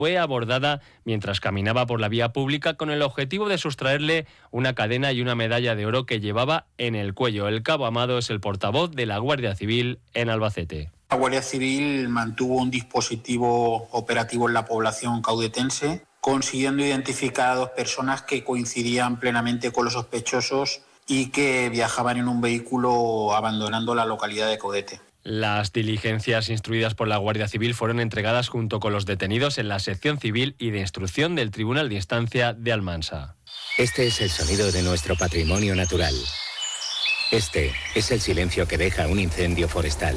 Fue abordada mientras caminaba por la vía pública con el objetivo de sustraerle una cadena y una medalla de oro que llevaba en el cuello. El cabo Amado es el portavoz de la Guardia Civil en Albacete. La Guardia Civil mantuvo un dispositivo operativo en la población caudetense, consiguiendo identificar a 2 personas que coincidían plenamente con los sospechosos y que viajaban en un vehículo abandonando la localidad de Caudete. Las diligencias instruidas por la Guardia Civil fueron entregadas junto con los detenidos en la sección civil y de instrucción del Tribunal de Instancia de Almansa. Este es el sonido de nuestro patrimonio natural. Este es el silencio que deja un incendio forestal.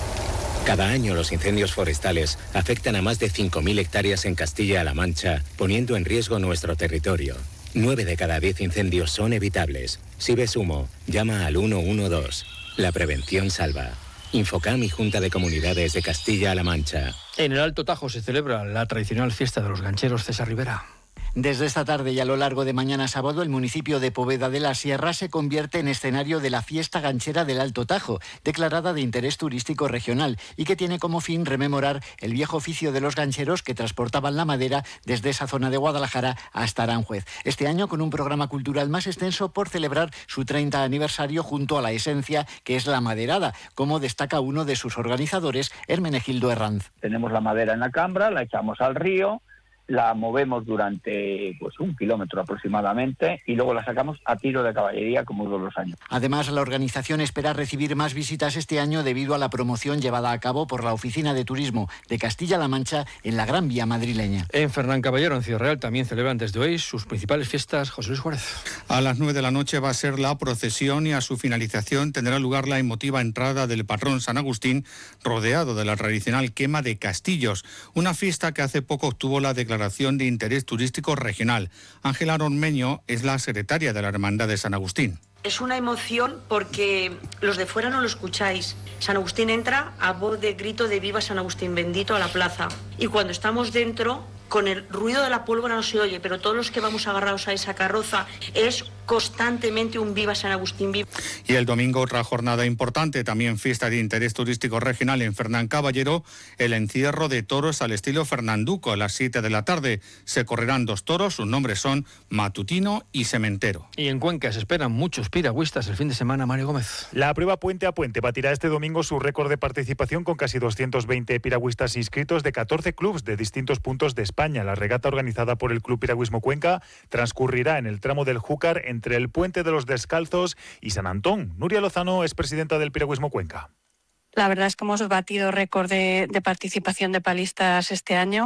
Cada año los incendios forestales afectan a más de 5.000 hectáreas en Castilla-La Mancha, poniendo en riesgo nuestro territorio. 9 de cada 10 incendios son evitables. Si ves humo, llama al 112. La prevención salva. Infocam y Junta de Comunidades de Castilla-La Mancha. En el Alto Tajo se celebra la tradicional fiesta de los gancheros. César Rivera. Desde esta tarde y a lo largo de mañana sábado, el municipio de Poveda de la Sierra se convierte en escenario de la fiesta ganchera del Alto Tajo, declarada de interés turístico regional y que tiene como fin rememorar el viejo oficio de los gancheros que transportaban la madera desde esa zona de Guadalajara hasta Aranjuez. Este año con un programa cultural más extenso por celebrar su 30 aniversario junto a la esencia que es la maderada, como destaca uno de sus organizadores, Hermenegildo Herranz. Tenemos la madera en la cambra, la echamos al río, la movemos durante 1 kilómetro aproximadamente y luego la sacamos a tiro de caballería como todos los años. Además, la organización espera recibir más visitas este año debido a la promoción llevada a cabo por la Oficina de Turismo de Castilla-La Mancha en la Gran Vía madrileña. En Fernán Caballero, en Ciudad Real, también celebran desde hoy sus principales fiestas. José Luis Juárez. A las 9 de la noche va a ser la procesión y a su finalización tendrá lugar la emotiva entrada del patrón San Agustín, rodeado de la tradicional quema de castillos, una fiesta que hace poco obtuvo la declaración de interés turístico regional. Ángela Ormeño es la secretaria de la Hermandad de San Agustín. Es una emoción porque los de fuera no lo escucháis. San Agustín entra a voz de grito de viva San Agustín bendito a la plaza. Y cuando estamos dentro, con el ruido de la pólvora no se oye, pero todos los que vamos agarrados a esa carroza es constantemente un viva San Agustín viva. Y el domingo otra jornada importante, también fiesta de interés turístico regional en Fernán Caballero, el encierro de toros al estilo Fernanduco a las 7 de la tarde. Se correrán 2 toros, sus nombres son Matutino y Sementero. Y en Cuenca se esperan muchos piragüistas el fin de semana. Mario Gómez. La prueba puente a puente batirá este domingo su récord de participación con casi 220 piragüistas inscritos de 14 clubes de distintos puntos de España. La regata organizada por el Club Piragüismo Cuenca transcurrirá en el tramo del Júcar entre el Puente de los Descalzos y San Antón. Nuria Lozano es presidenta del Piragüismo Cuenca. La verdad es que hemos batido récord de participación de palistas este año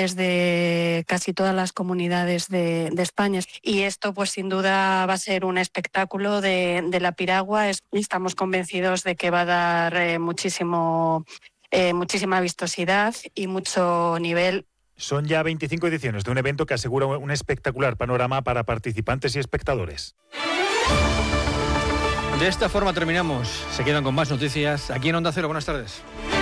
desde casi todas las comunidades de España. Y esto, pues sin duda, va a ser un espectáculo de la piragua. Estamos convencidos de que va a dar muchísima vistosidad y mucho nivel. Son ya 25 ediciones de un evento que asegura un espectacular panorama para participantes y espectadores. De esta forma terminamos. Se quedan con más noticias aquí en Onda Cero. Buenas tardes.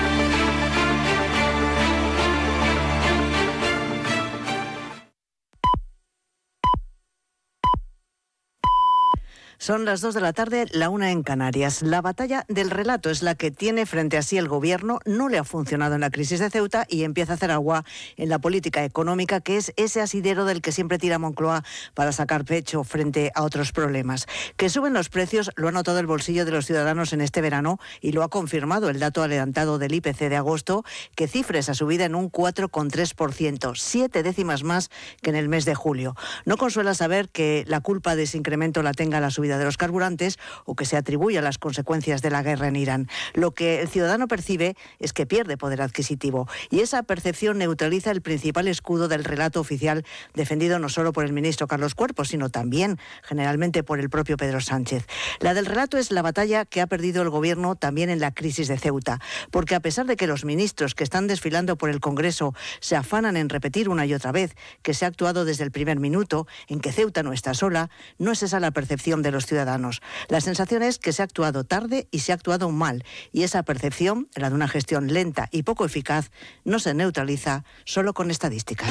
Son las 2 de la tarde, la 1 en Canarias. La batalla del relato es la que tiene frente a sí el gobierno. No le ha funcionado en la crisis de Ceuta y empieza a hacer agua en la política económica, que es ese asidero del que siempre tira Moncloa para sacar pecho frente a otros problemas. Que suben los precios lo ha notado el bolsillo de los ciudadanos en este verano y lo ha confirmado el dato adelantado del IPC de agosto, que cifra esa subida en un 4,3%, 7 décimas más que en el mes de julio. No consuela saber que la culpa de ese incremento la tenga la subida de los carburantes o que se atribuye a las consecuencias de la guerra en Irán. Lo que el ciudadano percibe es que pierde poder adquisitivo y esa percepción neutraliza el principal escudo del relato oficial defendido no solo por el ministro Carlos Cuerpo, sino también generalmente por el propio Pedro Sánchez. La del relato es la batalla que ha perdido el gobierno también en la crisis de Ceuta, porque a pesar de que los ministros que están desfilando por el Congreso se afanan en repetir una y otra vez que se ha actuado desde el primer minuto, en que Ceuta no está sola, no es esa la percepción de los ciudadanos. La sensación es que se ha actuado tarde y se ha actuado mal, y esa percepción, la de una gestión lenta y poco eficaz, no se neutraliza solo con estadísticas.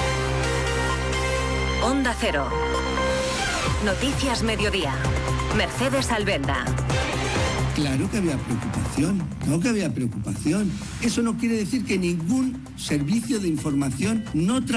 Onda Cero. Noticias Mediodía. Mercedes Albenda. Claro que había preocupación, Eso no quiere decir que ningún servicio de información no